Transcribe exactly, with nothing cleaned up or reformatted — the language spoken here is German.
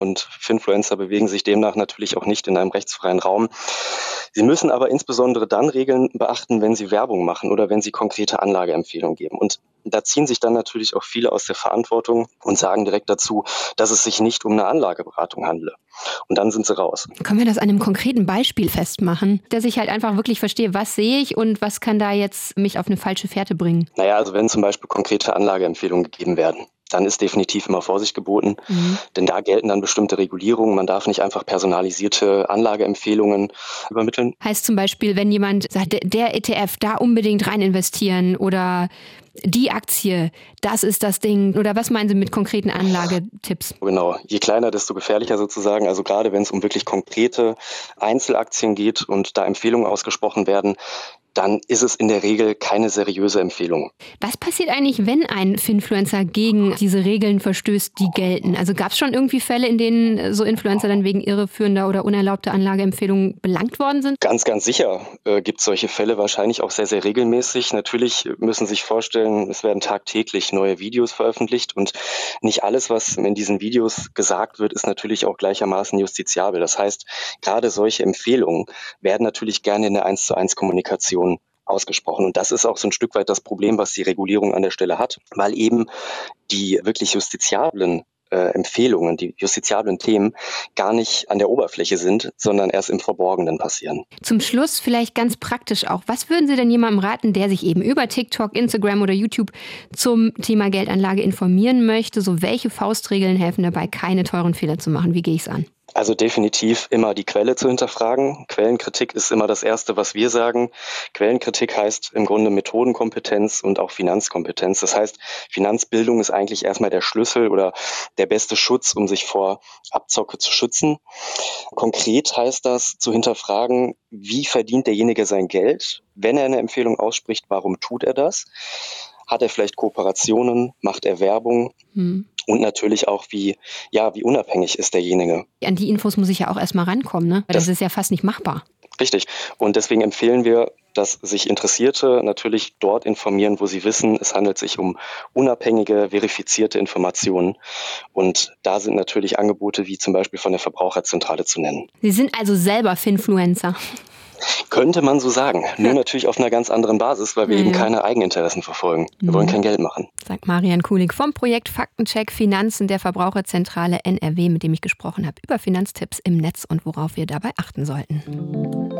und Finfluencer bewegen sich demnach natürlich auch nicht in einem rechtsfreien Raum. Sie müssen aber insbesondere dann Regeln beachten, wenn sie Werbung machen oder wenn sie konkrete Anlageempfehlungen geben. Und da ziehen sich dann natürlich auch viele aus der Verantwortung und sagen direkt dazu, dass es sich nicht um eine Anlageberatung handle. Und dann sind sie raus. Können wir das an einem konkreten Beispiel festmachen, dass ich halt einfach wirklich verstehe, was sehe ich und was kann da jetzt mich auf eine falsche Fährte bringen? Naja, also wenn zum Beispiel konkrete Anlageempfehlungen gegeben werden, dann ist definitiv immer Vorsicht geboten, mhm. denn da gelten dann bestimmte Regulierungen. Man darf nicht einfach personalisierte Anlageempfehlungen übermitteln. Heißt zum Beispiel, wenn jemand sagt, der E T F, da unbedingt rein investieren oder die Aktie, das ist das Ding. Oder was meinen Sie mit konkreten Anlagetipps? Genau, je kleiner, desto gefährlicher sozusagen. Also gerade wenn es um wirklich konkrete Einzelaktien geht und da Empfehlungen ausgesprochen werden, dann ist es in der Regel keine seriöse Empfehlung. Was passiert eigentlich, wenn ein Finfluencer gegen diese Regeln verstößt, die gelten? Also gab es schon irgendwie Fälle, in denen so Influencer dann wegen irreführender oder unerlaubter Anlageempfehlungen belangt worden sind? Ganz, ganz sicher äh, gibt es solche Fälle, wahrscheinlich auch sehr, sehr regelmäßig. Natürlich müssen Sie sich vorstellen, es werden tagtäglich neue Videos veröffentlicht und nicht alles, was in diesen Videos gesagt wird, ist natürlich auch gleichermaßen justiziabel. Das heißt, gerade solche Empfehlungen werden natürlich gerne in der eins zu eins Kommunikation ausgesprochen. Und das ist auch so ein Stück weit das Problem, was die Regulierung an der Stelle hat, weil eben die wirklich justiziablen äh, Empfehlungen, die justiziablen Themen gar nicht an der Oberfläche sind, sondern erst im Verborgenen passieren. Zum Schluss vielleicht ganz praktisch auch. Was würden Sie denn jemandem raten, der sich eben über TikTok, Instagram oder YouTube zum Thema Geldanlage informieren möchte? So, welche Faustregeln helfen dabei, keine teuren Fehler zu machen? Wie gehe ich es an? Also definitiv immer die Quelle zu hinterfragen. Quellenkritik ist immer das Erste, was wir sagen. Quellenkritik heißt im Grunde Methodenkompetenz und auch Finanzkompetenz. Das heißt, Finanzbildung ist eigentlich erstmal der Schlüssel oder der beste Schutz, um sich vor Abzocke zu schützen. Konkret heißt das, zu hinterfragen, wie verdient derjenige sein Geld? Wenn er eine Empfehlung ausspricht, warum tut er das? Hat er vielleicht Kooperationen? Macht er Werbung? Hm. Und natürlich auch, wie, ja, wie unabhängig ist derjenige. An die Infos muss ich ja auch erstmal rankommen, ne? Weil das, das ist ja fast nicht machbar. Richtig. Und deswegen empfehlen wir, dass sich Interessierte natürlich dort informieren, wo sie wissen, es handelt sich um unabhängige, verifizierte Informationen. Und da sind natürlich Angebote wie zum Beispiel von der Verbraucherzentrale zu nennen. Sie sind also selber Finfluencer. Könnte man so sagen. Nur natürlich auf einer ganz anderen Basis, weil wir ja, eben keine Eigeninteressen verfolgen. Wir mhm. wollen kein Geld machen. Sagt Marian Kulig vom Projekt Faktencheck Finanzen der Verbraucherzentrale N R W, mit dem ich gesprochen habe über Finanztipps im Netz und worauf wir dabei achten sollten.